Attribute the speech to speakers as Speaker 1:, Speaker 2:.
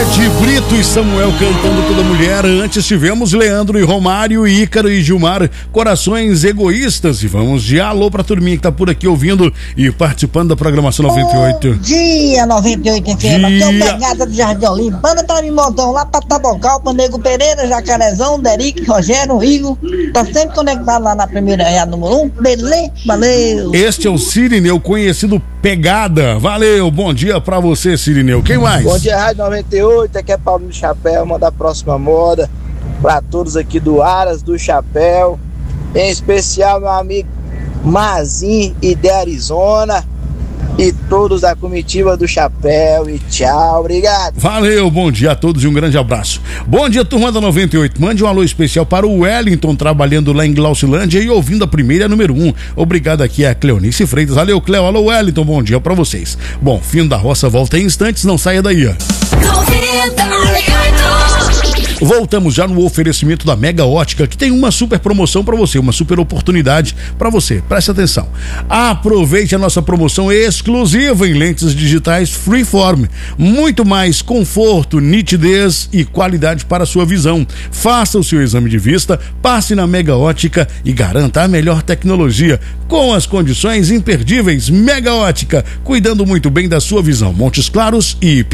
Speaker 1: De Brito e Samuel cantando Toda Mulher. Antes tivemos Leandro e Romário, Ícaro e Gilmar, Corações Egoístas. E vamos de alô pra turminha que tá por aqui ouvindo e participando da programação 98.
Speaker 2: Bom dia, 98 FM. Aqui é o Pegada do Jardim Olímpico. Banda tá em modão lá pra Tabocal, pro Nego Pereira, Jacarezão, Deric, Rogério, Igor. Tá sempre conectado lá na primeira, é a número 1. Beleza? Valeu.
Speaker 1: Este é o Cirineu, conhecido Pegada. Valeu, bom dia pra você, Cirineu. Quem mais?
Speaker 3: Bom dia, Rádio 98. Aqui é Paulo do Chapéu, manda a próxima moda pra todos aqui do Aras do Chapéu, em especial meu amigo Mazin e de Arizona e todos da comitiva do Chapéu. E tchau, obrigado.
Speaker 1: Valeu, bom dia a todos e um grande abraço. Bom dia, turma da 98. Mande um alô especial para o Wellington, trabalhando lá em Glaucilândia e ouvindo a primeira número 1. Obrigado, aqui é a Cleonice Freitas. Valeu, Cleo. Alô, Wellington, bom dia pra vocês. Bom, fim da roça volta em instantes, não saia daí, ó. Voltamos já no oferecimento da Mega Ótica, que tem uma super promoção para você, uma super oportunidade para você. Preste atenção. Aproveite a nossa promoção exclusiva em lentes digitais Freeform. Muito mais conforto, nitidez e qualidade para a sua visão. Faça o seu exame de vista, passe na Mega Ótica e garanta a melhor tecnologia com as condições imperdíveis. Mega Ótica, cuidando muito bem da sua visão. Montes Claros e